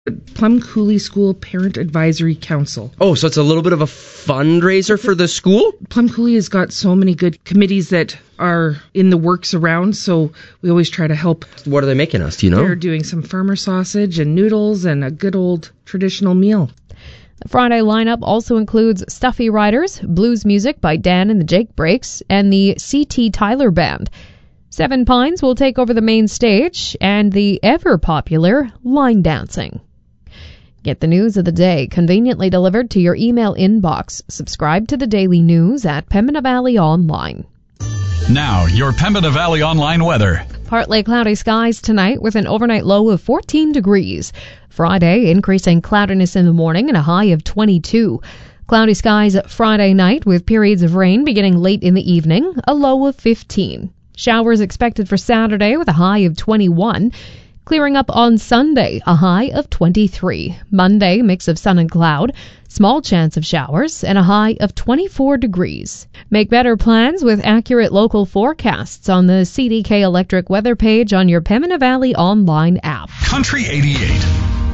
Plum Coulee School Parent Advisory Council. Oh, so it's a little bit of a fundraiser for the school? Plum Coulee has got so many good committees that are in the works around, so we always try to help. What are they making us, do you know? They're doing some farmer sausage and noodles and a good old traditional meal. The Friday lineup also includes Stuffy Riders, blues music by Dan and the Jake Breaks, and the C.T. Tyler Band. Seven Pines will take over the main stage, and the ever-popular line dancing. Get the news of the day conveniently delivered to your email inbox. Subscribe to the daily news at Pembina Valley Online. Now, your Pembina Valley Online weather. Partly cloudy skies tonight with an overnight low of 14 degrees. Friday, increasing cloudiness in the morning and a high of 22. Cloudy skies Friday night with periods of rain beginning late in the evening, a low of 15. Showers expected for Saturday with a high of 21. Clearing up on Sunday, a high of 23. Monday, mix of sun and cloud, small chance of showers, and a high of 24 degrees. Make better plans with accurate local forecasts on the CDK Electric weather page on your Pembina Valley Online app. Country 88.